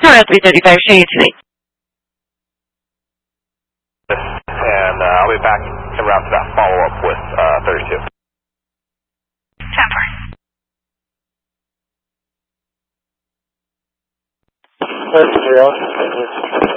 Toronto 335, show you today. And I'll be back en route to that follow-up with 32. 10-4.